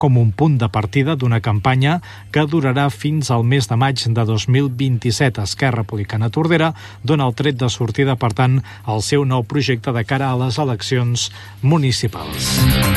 com un punt de partida d'una campanya que durarà fins al mes de maig de 2027. Esquerra Republicana Tordera dona el tret de sortida, per tant, al seu nou projecte de cara a les eleccions municipals.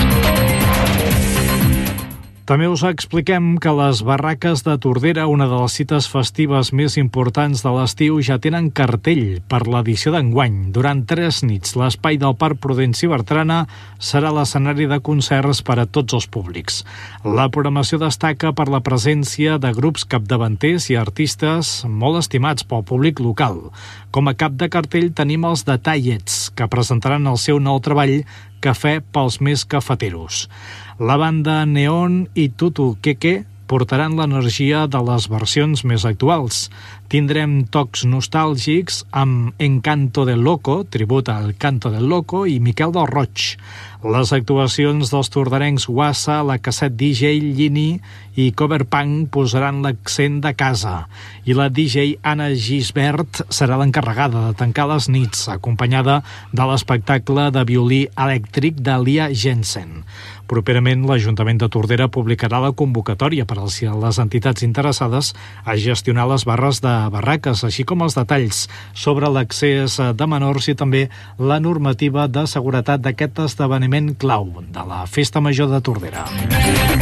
També us expliquem que les barraques de Tordera, una de les cites festives més importants de l'estiu, ja tenen cartell per l'edició d'enguany. Durant 3 nits, l'espai del Parc Prudenci Bertrana serà l'escenari de concerts per a tots els públics. La programació destaca per la presència de grups capdavanters i artistes molt estimats pel públic local. Com a cap de cartell tenim els The Tallets, que presentaran el seu nou treball Cafè pels més cafeteros. La banda Neon i Tutu Keke portaran l'energia de les versions més actuals. Tindrem tocs nostàlgics amb Encanto del Loco, tribut al Canto del Loco, i Miquel del Roig. Les actuacions dels tordarencs Guassa, la Casset DJ, Llini i Coverpunk posaran l'accent de casa. I la DJ Anna Gisbert serà l'encarregada de tancar les nits, acompanyada de l'espectacle de violí elèctric de Lia Jensen. Properament, l'Ajuntament de Tordera publicarà la convocatòria per a les entitats interessades a gestionar les barres de barraques, així com els detalls sobre l'accés de menors i també la normativa de seguretat d'aquest esdeveniment clau de la Festa Major de Tordera.